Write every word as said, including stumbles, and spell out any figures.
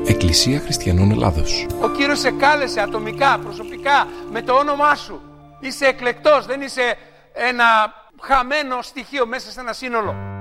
Εκκλησία Χριστιανών Ελλάδος. Ο Κύριος σε κάλεσε ατομικά, προσωπικά, με το όνομά σου. Είσαι εκλεκτός, δεν είσαι ένα χαμένο στοιχείο μέσα σε ένα σύνολο.